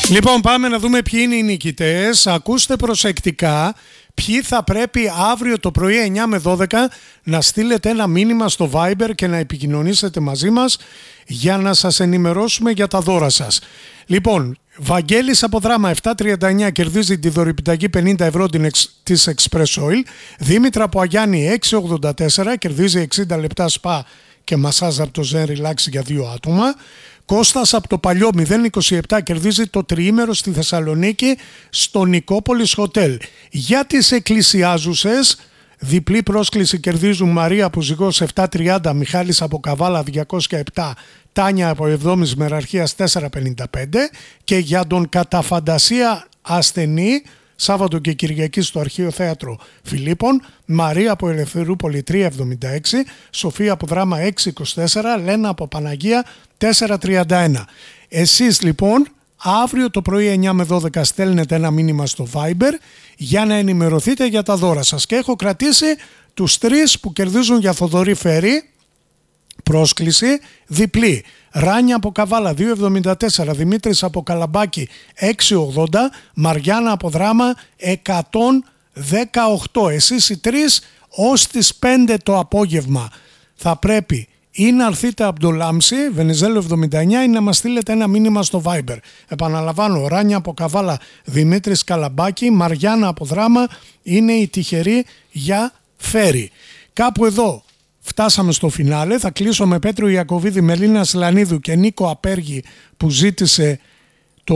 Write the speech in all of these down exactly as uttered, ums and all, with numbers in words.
Λοιπόν, πάμε να δούμε ποιοι είναι οι νικητές. Ακούστε προσεκτικά ποιοι θα πρέπει αύριο το πρωί εννιά με δώδεκα να στείλετε ένα μήνυμα στο Viber και να επικοινωνήσετε μαζί μας για να σας ενημερώσουμε για τα δώρα σας. Λοιπόν, Βαγγέλης από Δράμα επτακόσια τριάντα εννιά κερδίζει τη δωρηπιταγή πενήντα ευρώ της Express Oil. Δήμητρα από Αγιάννη εξακόσια ογδόντα τέσσερα κερδίζει εξήντα λεπτά σπα και μασάζ από το Zen Relax για δύο άτομα. Κώστας από το Παλιό μηδέν είκοσι επτά κερδίζει το τριήμερο στη Θεσσαλονίκη στο Νικόπολης Hotel. Για τις εκκλησιάζουσες, διπλή πρόσκληση κερδίζουν Μαρία από Ζυγός επτακόσια τριάντα, Μιχάλης από Καβάλα διακόσια επτά, Τάνια από Εβδόμης Μεραρχίας τετρακόσια πενήντα πέντε και για τον κατά φαντασία ασθενή Σάββατο και Κυριακή στο Αρχαίο Θέατρο Φιλίππων, Μαρία από Ελευθερούπολη τριακόσια εβδομήντα έξι, Σοφία από Δράμα εξακόσια είκοσι τέσσερα, Λένα από Παναγία τετρακόσια τριάντα ένα. Εσείς λοιπόν αύριο το πρωί εννιά με δώδεκα στέλνετε ένα μήνυμα στο Viber για να ενημερωθείτε για τα δώρα σας. Και έχω κρατήσει τους τρεις που κερδίζουν για Θοδωρή Φέρη πρόσκληση διπλή. Ράνια από Καβάλα διακόσια εβδομήντα τέσσερα, Δημήτρης από Καλαμπάκη εξακόσια ογδόντα, Μαριάννα από Δράμα εκατόν δεκαοκτώ. Εσείς οι τρεις ως τις πέντε το απόγευμα θα πρέπει ή να έρθείτε από το Λάμψη, Βενιζέλο εβδομήντα εννιά, ή να μας στείλετε ένα μήνυμα στο Viber. Επαναλαμβάνω, Ράνια από Καβάλα, Δημήτρης Καλαμπάκη, Μαριάννα από Δράμα είναι η τυχερή για Φέρη. Κάπου εδώ φτάσαμε στο φινάλε. Θα κλείσω με Πέτρο Ιακωβίδη, Μελίνα Σλανίδου και Νίκο Απέργη που ζήτησε το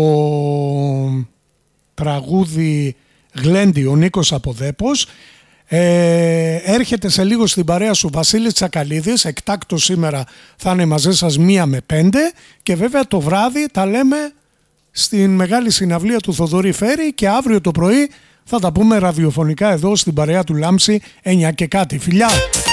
τραγούδι Γλέντι ο Νίκος από Δέπος. Ε, έρχεται σε λίγο στην παρέα σου Βασίλης Τσακαλίδης, εκτάκτος σήμερα θα είναι μαζί σας μία με πέντε και βέβαια το βράδυ τα λέμε στην μεγάλη συναυλία του Θοδωρή Φέρη και αύριο το πρωί θα τα πούμε ραδιοφωνικά εδώ στην παρέα του Λάμψη εννιά και κάτι. Φιλιά!